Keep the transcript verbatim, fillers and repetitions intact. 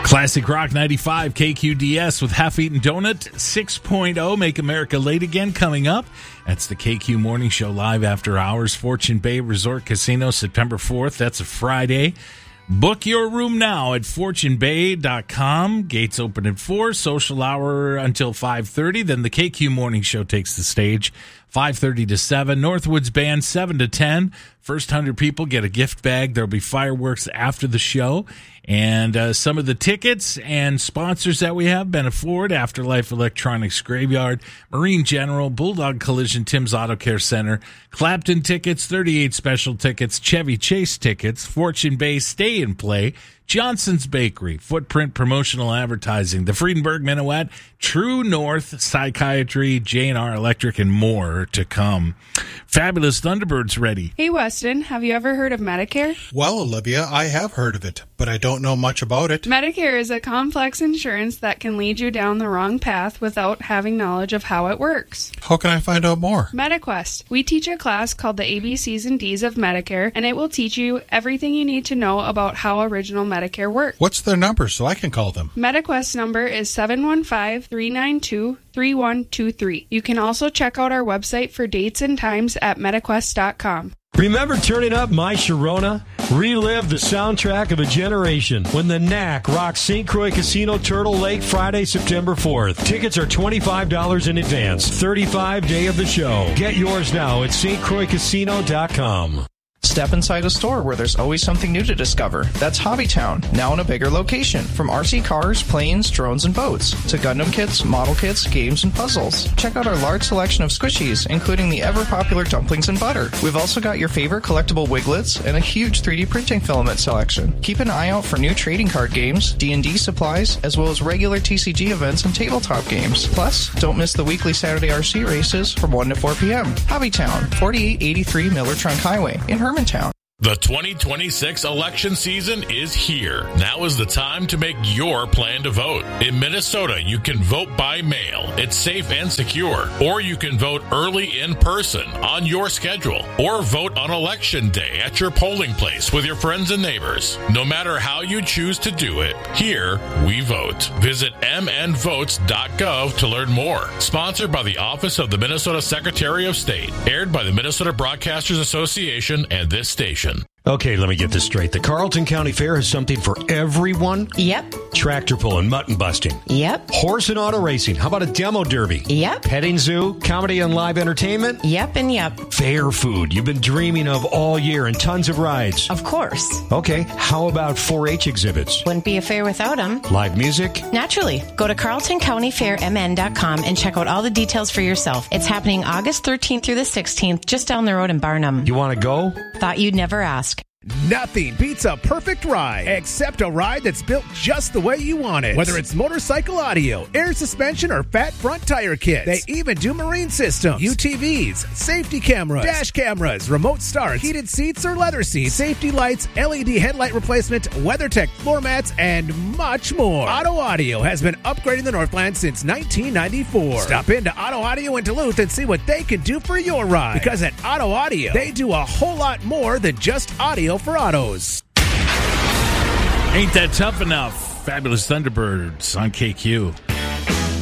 Classic Rock ninety-five K Q D S with Half-Eaten Donut six point oh, Make America Late Again, coming up. That's the K Q Morning Show live after hours. Fortune Bay Resort Casino, September fourth. That's a Friday. Book your room now at fortune bay dot com. Gates open at four, social hour until five thirty. Then the K Q Morning Show takes the stage, five thirty to seven. Northwoods Band, seven to ten. First one hundred people get a gift bag. There'll be fireworks after the show. And uh, some of the tickets and sponsors that we have: Bennett Ford, Afterlife Electronics Graveyard, Marine General, Bulldog Collision, Tim's Auto Care Center, Clapton Tickets, thirty-eight Special Tickets, Chevy Chase Tickets, Fortune Bay Stay and Play, Johnson's Bakery, Footprint Promotional Advertising, the Friedenberg Minuet, True North, Psychiatry, J and R Electric, and more to come. Fabulous Thunderbird's ready. Hey, Weston, have you ever heard of Medicare? Well, Olivia, I have heard of it, but I don't know much about it. Medicare is a complex insurance that can lead you down the wrong path without having knowledge of how it works. How can I find out more? MediQuest. We teach a class called the A B Cs and Ds of Medicare, and it will teach you everything you need to know about how original Medicare works. What's their number so I can call them? MediQuest number is seven one five, three nine two, three one two three. You can also check out our website for dates and times at mediquest dot com. Remember turning up My Sharona? Relive the soundtrack of a generation when the N A C rocks Saint Croix Casino Turtle Lake Friday, September fourth. Tickets are twenty-five dollars in advance. thirty-five day of the show. Get yours now at st croix casino dot com. Step inside a store where there's always something new to discover. That's Hobbytown, now in a bigger location. From R C cars, planes, drones, and boats, to Gundam kits, model kits, games, and puzzles. Check out our large selection of squishies, including the ever-popular dumplings and butter. We've also got your favorite collectible Wiglets and a huge three D printing filament selection. Keep an eye out for new trading card games, D and D supplies, as well as regular T C G events and tabletop games. Plus, don't miss the weekly Saturday R C races from one to four p.m. Hobbytown, forty-eight eighty-three Miller Trunk Highway in Hermantown. The twenty twenty-six election season is here. Now is the time to make your plan to vote. In Minnesota, you can vote by mail. It's safe and secure. Or you can vote early in person on your schedule. Or vote on election day at your polling place with your friends and neighbors. No matter how you choose to do it, here we vote. Visit m n votes dot gov to learn more. Sponsored by the Office of the Minnesota Secretary of State. Aired by the Minnesota Broadcasters Association and this station. Okay, let me get this straight. The Carlton County Fair has something for everyone? Yep. Tractor pulling, mutton busting. Yep. Horse and auto racing. How about a demo derby? Yep. Petting zoo, comedy and live entertainment? Yep and yep. Fair food you've been dreaming of all year and tons of rides. Of course. Okay, how about four H exhibits? Wouldn't be a fair without them. Live music? Naturally. Go to carlton county fair m n dot com and check out all the details for yourself. It's happening August thirteenth through the sixteenth, just down the road in Barnum. You want to go? Thought you'd never ask. Nothing beats a perfect ride, except a ride that's built just the way you want it. Whether it's motorcycle audio, air suspension, or fat front tire kits. They even do marine systems, U T Vs, safety cameras, dash cameras, remote starts, heated seats or leather seats, safety lights, L E D headlight replacement, WeatherTech floor mats, and much more. Auto Audio has been upgrading the Northland since nineteen ninety-four. Stop into Auto Audio in Duluth and see what they can do for your ride. Because at Auto Audio, they do a whole lot more than just audio for autos. Ain't that tough enough? Fabulous Thunderbirds on K Q.